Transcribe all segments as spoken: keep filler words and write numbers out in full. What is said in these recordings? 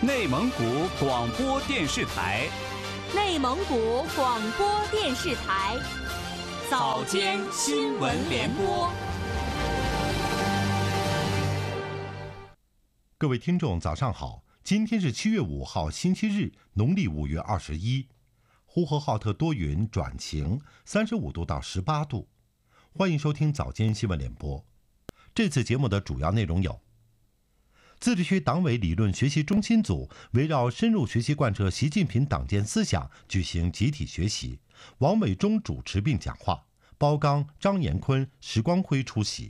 内蒙古广播电视台， 内蒙古广播电视台， 早间新闻联播。 各位听众，早上好！今天是七月五号，星期日，农历五月二十一。呼和浩特多云转晴，三十五度到十八度。欢迎收听早间新闻联播。这次节目的主要内容有：自治区党委理论学习中心组围绕深入学习贯彻习近平党建思想举行集体学习，王伟忠主持并讲话，包刚、张延坤、石光辉出席。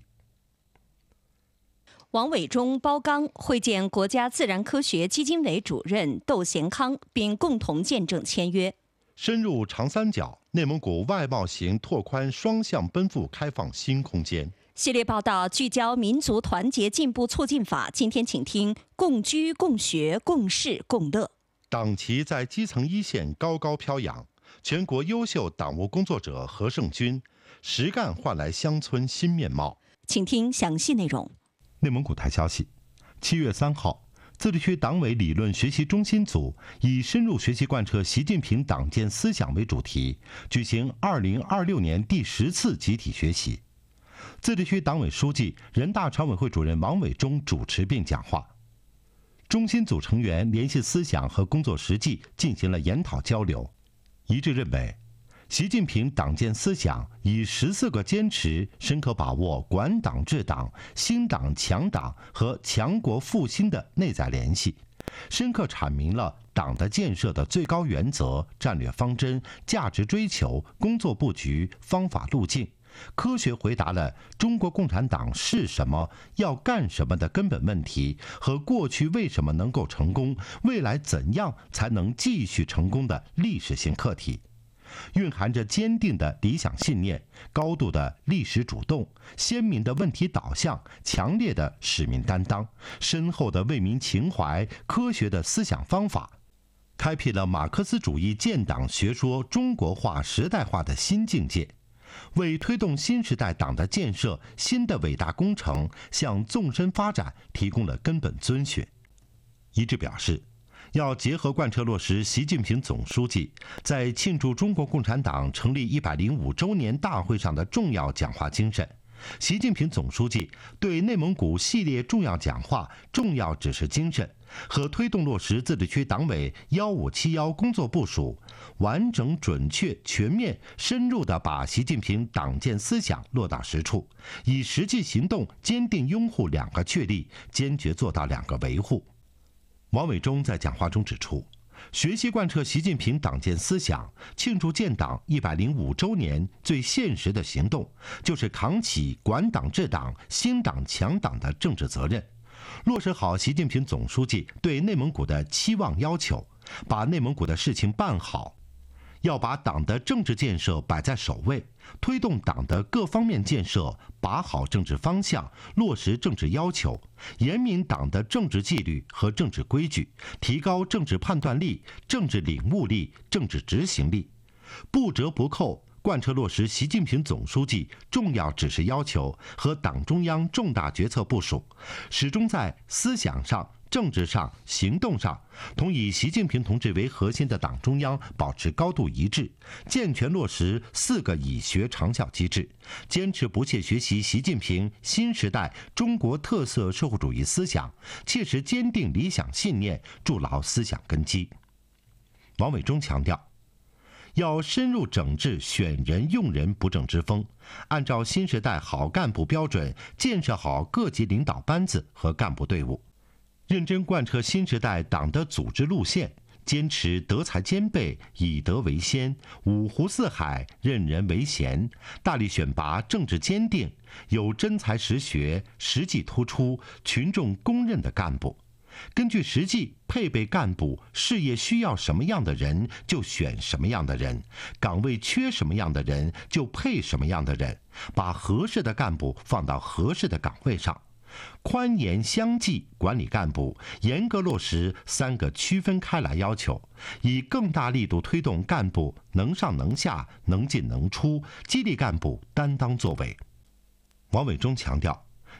王伟忠、包刚会见国家自然科学基金委主任窦贤康，并共同见证签约。 深入长三角，内蒙古外贸型拓宽双向奔赴开放新空间。 系列报道聚焦民族团结进步促进法，今天请听共居共学共事共乐。 党旗在基层一线高高飘扬，全国优秀党务工作者何胜军，实干换来乡村新面貌。 请听详细内容。 内蒙古台消息，七月三号，自治区党委理论学习中心组以深入学习贯彻习近平党建思想为主题，举行二零二六年第十次集体学习。自治区党委书记、人大常委会主任王伟忠主持并讲话。中心组成员联系思想和工作实际进行了研讨交流，一致认为，习近平党建思想以十四个坚持深刻把握管党治党、兴党强党和强国复兴的内在联系，深刻阐明了党的建设的最高原则、战略方针、价值追求、工作布局、方法路径，科学回答了中国共产党是什么、要干什么的根本问题和过去为什么能够成功、未来怎样才能继续成功的历史性课题。蕴含着坚定的理想信念、高度的历史主动、鲜明的问题导向、强烈的使命担当、深厚的为民情怀、科学的思想方法，开辟了马克思主义建党学说中国化时代化的新境界，为推动新时代党的建设新的伟大工程向纵深发展提供了根本遵循。一致表示，要结合贯彻落实习近平总书记在庆祝中国共产党成立一百零五周年大会上的重要讲话精神，习近平总书记对内蒙古系列重要讲话、重要指示精神和推动落实自治区党委幺五七幺工作部署，完整、准确、全面、深入地把习近平党建思想落到实处，以实际行动坚定拥护两个确立，坚决做到两个维护。王伟忠在讲话中指出，学习贯彻习近平党建思想，庆祝建党一百零五周年最现实的行动，就是扛起管党治党、兴党强党的政治责任，落实好习近平总书记对内蒙古的期望要求，把内蒙古的事情办好。要把党的政治建设摆在首位，推动党的各方面建设，把好政治方向，落实政治要求，严明党的政治纪律和政治规矩，提高政治判断力、政治领悟力、政治执行力，不折不扣贯彻落实习近平总书记重要指示要求和党中央重大决策部署，始终在思想上、政治上、行动上，同以习近平同志为核心的党中央保持高度一致，健全落实四个以学长效机制，坚持不懈学习习近平新时代中国特色社会主义思想，切实坚定理想信念，筑牢思想根基。王伟忠强调，要深入整治选人用人不正之风，按照新时代好干部标准建设好各级领导班子和干部队伍，认真贯彻新时代党的组织路线，坚持德才兼备、以德为先、五湖四海、任人唯贤，大力选拔政治坚定、有真才实学、实际突出、群众公认的干部。根据实际配备干部，事业需要什么样的人就选什么样的人，岗位缺什么样的人就配什么样的人，把合适的干部放到合适的岗位上。宽严相济管理干部，严格落实三个区分开来要求，以更大力度推动干部能上能下、能进能出，激励干部担当作为。王伟忠强调，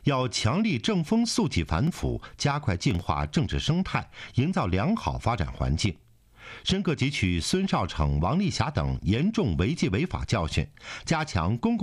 要强力正风肃纪反腐，加快净化政治生态，营造良好发展环境。深刻汲取孙少成、王丽霞等严重违纪违法教训，加强公共